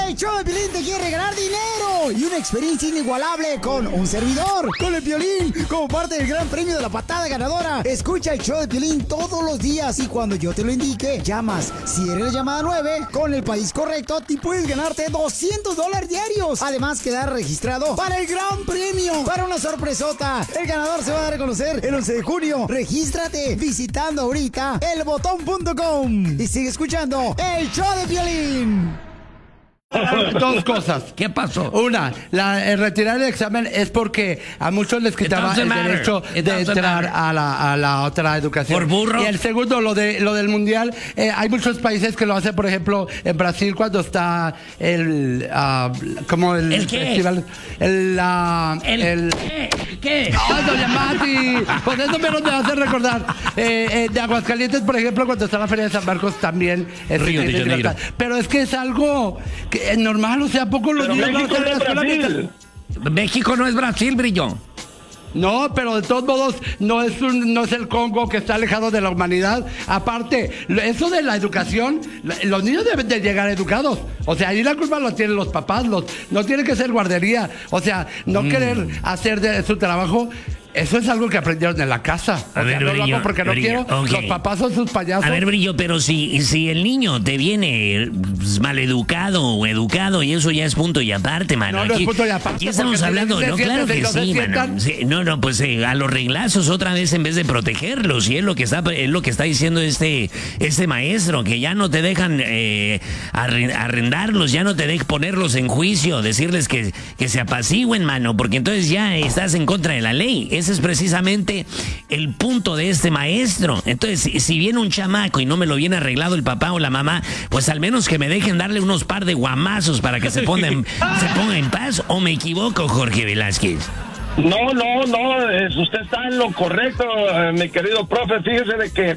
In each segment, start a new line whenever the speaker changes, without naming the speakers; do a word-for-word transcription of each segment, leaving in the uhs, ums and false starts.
El show de Piolín te quiere regalar dinero y una experiencia inigualable con un servidor, con el Piolín, como parte del gran premio de la patada ganadora. Escucha el show de Piolín todos los días y cuando yo te lo indique, llamas. Si eres la llamada nueve, con el país correcto, te puedes ganarte doscientos dólares diarios. Además, quedar registrado para el gran premio, para una sorpresota. El ganador se va a dar a conocer el once de junio. Regístrate visitando ahorita el botón punto com y sigue escuchando el show de Piolín.
Dos cosas.
¿Qué pasó?
Una, la, el retirar el examen es porque a muchos les quitaba el
matter.
derecho
It
de entrar a la, a la otra educación.
¿Por burro?
Y el segundo, lo de lo del mundial, eh, hay muchos países que lo hacen, por ejemplo, en Brasil cuando está el uh, como el,
¿El qué?
festival, el, uh,
¿El,
el
qué? ¿Qué?
¡Ay, doña Mati! Pues eso menos me hace recordar. Eh, eh, de Aguascalientes, por ejemplo, cuando está la Feria de San Marcos también es
Río de Janeiro.
Pero es que es algo que es normal, o sea, ¿a poco los
Pero
niños
México
van a
no
hacer
es
la escuela que
Brasil.
están-
México no es Brasil, Brillo.
No, pero de todos modos no es un, no es el Congo que está alejado de la humanidad. Aparte, lo- eso de la educación, la- los niños deben de llegar educados. O sea, ahí la culpa la tienen los papás, los, no tiene que ser guardería. O sea, no
Mm.
querer hacer de su trabajo. Eso es algo que aprendieron en la casa. O
A
sea,
ver,
no lo
Brillo,
hago porque no
Brillo,
quiero.
ok.
Los papás son sus payasos.
A ver, Brillo, pero si, si el niño te viene pues, maleducado o educado, y eso ya es punto y aparte, mano.
No, no es
Aquí,
punto y aparte,
aquí estamos
porque
hablando,
se
no, claro
sientan,
que
se
sí,
sientan.
mano. Sí, no, no, pues eh, a los reglazos otra vez en vez de protegerlos, y es lo que está, es lo que está diciendo este, este maestro, que ya no te dejan eh, arre- arrendarlos, ya no te dejan ponerlos en juicio, decirles que, que se apacigüen, mano, porque entonces ya estás en contra de la ley. Ese es precisamente el punto de este maestro. Entonces, si, si viene un chamaco y no me lo viene arreglado el papá o la mamá, pues al menos que me dejen darle unos par de guamazos para que se ponga en, se ponga en paz. ¿O me equivoco, Jorge Velázquez?
No, no, no, es- usted está en lo correcto, eh, mi querido profe. Fíjese de que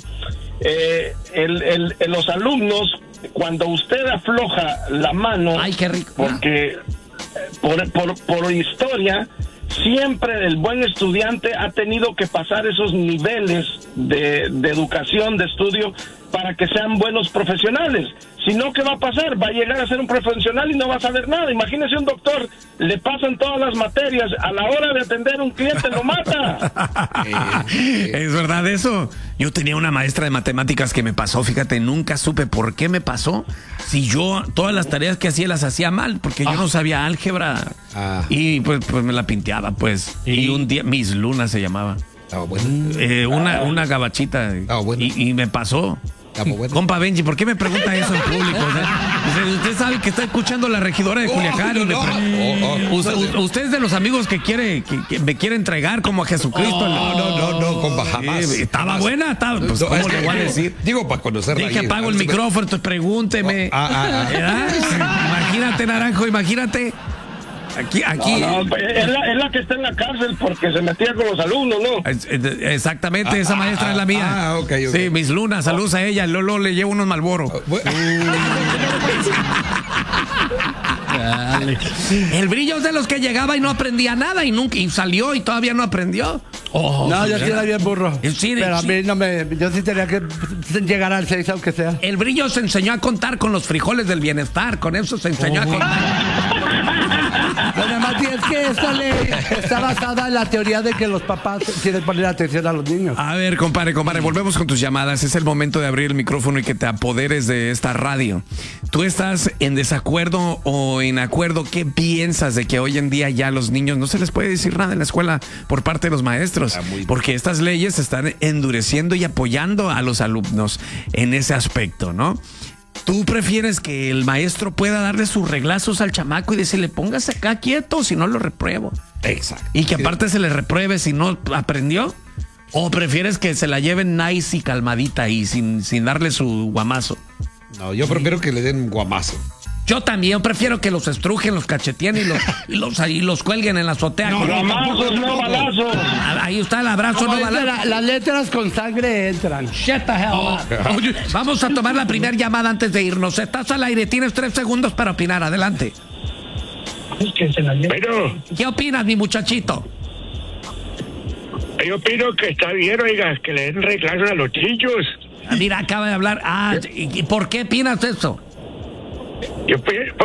eh, el, el- el- los alumnos, cuando usted afloja la mano,
Ay, qué rico.
porque eh, por, por, por historia, siempre el buen estudiante ha tenido que pasar esos niveles de, de educación, de estudio, para que sean buenos profesionales. Si no, ¿qué va a pasar? Va a llegar a ser un profesional y no va a saber nada. Imagínese un doctor, le pasan todas las materias, a la hora de atender a un cliente lo mata.
Es verdad eso. Yo tenía una maestra de matemáticas que me pasó, fíjate, nunca supe por qué me pasó. Si yo todas las tareas que hacía las hacía mal, porque yo no sabía álgebra.
Ah.
Y pues, pues me la pinteaba, pues. Y un día, Miss Luna se llamaba.
Estaba bueno.
Eh, una, una gabachita.
Ah, bueno.
y, y me pasó.
Estaba bueno.
Compa Benji, ¿por qué me pregunta eso en público? O sea, usted sabe que está escuchando la regidora de Culiacán.
Oh,
y me
no,
pre-
no. Oh, oh.
usted, usted es de los amigos que quiere que, que me quiere entregar como a Jesucristo.
No, no, no, no, compa, jamás.
Eh, estaba
jamás.
buena, estaba, pues,
No,
¿cómo
es
le
que
voy a
digo-
decir?
Digo, para conocerla.
Dije,
ahí,
apago
a
el
ver si me-
micrófono, entonces pregúnteme.
Ah, ah, ah.
¿Verdad? Imagínate, Naranjo, imagínate. Aquí, aquí.
No, no, es, la, es la que está en la cárcel porque se metía con los alumnos, ¿no?
Es- es- Exactamente, esa
Ah,
maestra
ah,
es la mía.
ah, ok, ok.
Sí, Miss Luna, saludos a ella. Lolo le llevo unos Malboro.
Bueno,
El Brillo es de los que llegaba y no aprendía nada y nunca y salió y todavía no aprendió. Oh,
No, yo sí era bien burro.
Sí,
pero a
sí.
mí no me. Yo sí tenía que llegar al seis, aunque sea.
El Brillo se enseñó a contar con los frijoles del bienestar, con eso se enseñó a contar.
Doña Mati, es que esta ley está basada en la teoría de que los papás quieren poner atención a los niños.
A ver, compadre, compadre, volvemos con tus llamadas. Es el momento de abrir el micrófono y que te apoderes de esta radio. ¿Tú estás en desacuerdo o en acuerdo? ¿Qué piensas de que hoy en día ya a los niños no se les puede decir nada en la escuela por parte de los maestros? Porque estas leyes están endureciendo y apoyando a los alumnos en ese aspecto, ¿no? ¿Tú prefieres que el maestro pueda darle sus reglazos al chamaco y decirle, póngase acá quieto, si no lo repruebo?
exacto.
Y que aparte se le repruebe si no aprendió. ¿O prefieres que se la lleven nice y calmadita y sin, sin darle su guamazo?
No, yo prefiero que le den un guamazo.
Yo también prefiero que los estrujen, los cacheteen y los, y los, y los cuelguen en la azotea.
No, Guamazos, no balazos.
Ah, ahí está el abrazo,
Como
no
dice,
balazo.
la- las letras con sangre entran.
Shut the hell up. Oye, vamos a tomar la primera llamada antes de irnos. Estás al aire, tienes tres segundos para opinar. Adelante.
Bueno,
¿Qué opinas, mi muchachito?
yo opino que está bien, oiga, que le den reglazos a los niños.
Ah, Mira, acaba de hablar. Ah, ¿y y por qué opinas eso?
Yo, pi-